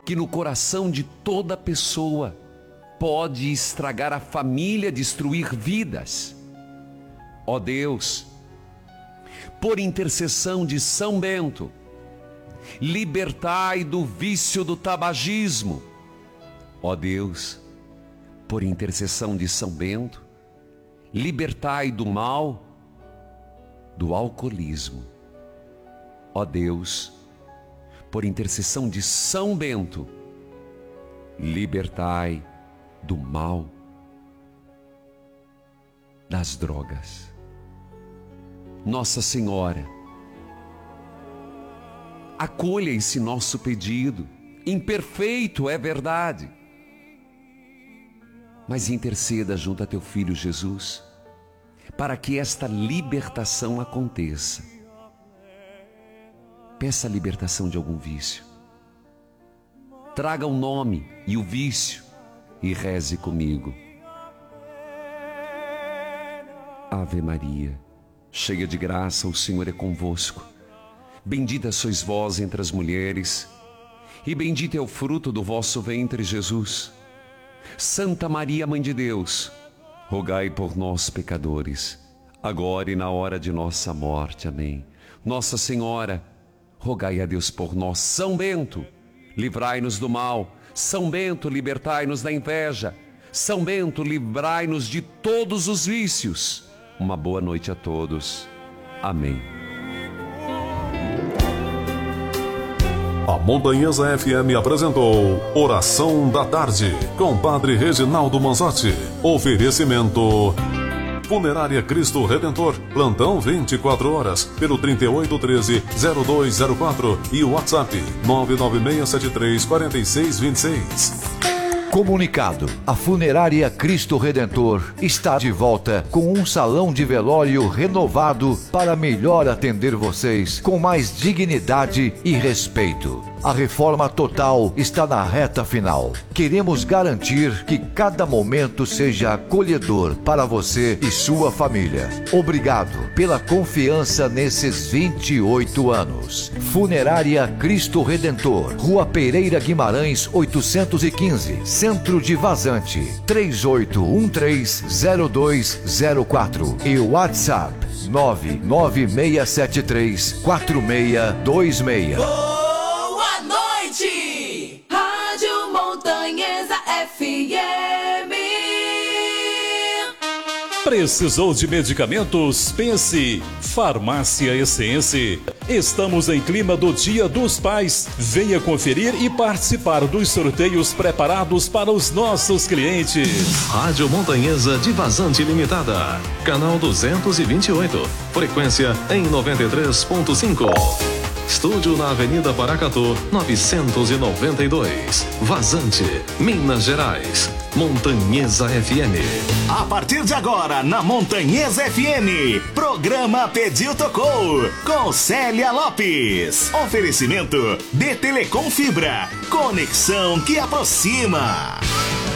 que no coração de toda pessoa pode estragar a família, destruir vidas. Ó Deus, por intercessão de São Bento, libertai do vício do tabagismo. Ó Deus, por intercessão de São Bento, libertai do mal do alcoolismo. Ó Deus, por intercessão de São Bento, libertai do mal das drogas. Nossa Senhora, acolha esse nosso pedido. Imperfeito, é verdade, mas interceda junto a teu Filho Jesus, para que esta libertação aconteça. Peça a libertação de algum vício. Traga o nome e o vício e reze comigo. Ave Maria, cheia de graça, o Senhor é convosco. Bendita sois vós entre as mulheres, e bendito é o fruto do vosso ventre, Jesus. Santa Maria, Mãe de Deus, rogai por nós, pecadores, agora e na hora de nossa morte. Amém. Nossa Senhora, rogai a Deus por nós. São Bento, livrai-nos do mal. São Bento, libertai-nos da inveja. São Bento, livrai-nos de todos os vícios. Uma boa noite a todos. Amém. A Montanhesa FM apresentou Oração da Tarde, com Padre Reginaldo Manzotti. Oferecimento Funerária Cristo Redentor, plantão 24 horas, pelo 3813-0204 e o WhatsApp 996734626. Comunicado: a Funerária Cristo Redentor está de volta com um salão de velório renovado para melhor atender vocês com mais dignidade e respeito. A reforma total está na reta final. Queremos garantir que cada momento seja acolhedor para você e sua família. Obrigado pela confiança nesses 28 anos. Funerária Cristo Redentor, Rua Pereira Guimarães, 815, Centro de Vazante, 3813-0204 e WhatsApp 996734626. Boa noite, Rádio Montanhesa FM. Precisou de medicamentos? Pense Farmácia Essência. Estamos em clima do Dia dos Pais. Venha conferir e participar dos sorteios preparados para os nossos clientes. Rádio Montanhesa de Vazante Limitada, canal 228, frequência em 93.5. Estúdio na Avenida Paracatu, 992, Vazante, Minas Gerais. Montanhesa FM. A partir de agora, na Montanhesa FM, programa Pediu Tocou, com Célia Lopes. Oferecimento de Telecom Fibra, conexão que aproxima.